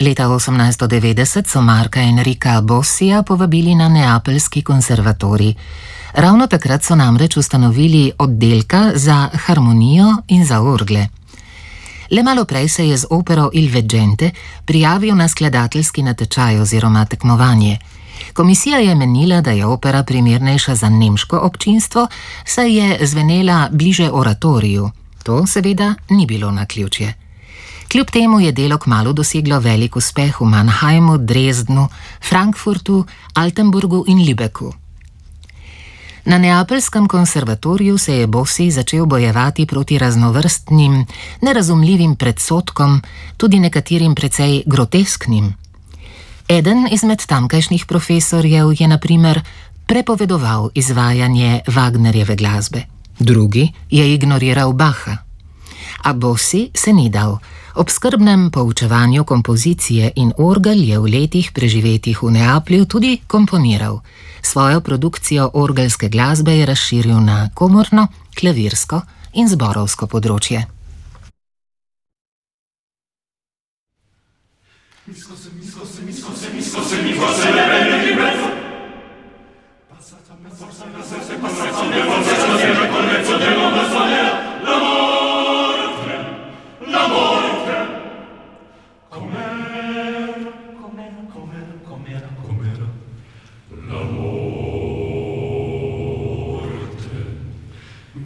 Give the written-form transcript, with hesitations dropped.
Leta 1890 so Marka Enrica Bossija povabili na neapeljski konservatorij. Ravno takrat so namreč ustanovili oddelka za harmonijo in za orgle. Le malo prej se je z opero Il Veggente prijavil na skladateljski natečaj oziroma tekmovanje. Komisija je menila, da je opera primernejša za nemško občinstvo, saj je zvenela bliže oratoriju. To seveda ni bilo naključje. Kljub temu je delo kmalu doseglo velik uspeh v Mannheimu, Dresdnu, Frankfurtu, Altenburgu in Lübecku. Na neapeljskem konservatoriju se je Bossi začel bojevati proti raznovrstnim, nerazumljivim predsodkom, tudi nekaterim precej grotesknim. Eden izmed tamkajšnjih profesorjev je na primer prepovedoval izvajanje Wagnerjeve glasbe, drugi je ignoriral Bacha. A Bossi se ni dal. Ob skrbnem poučevanju kompozicije in orgel je v letih preživetih v Neaplju tudi komponiral. Svojo produkcijo orgelske glasbe je razširil na komorno, klavirsko in zborovsko področje. Misko se,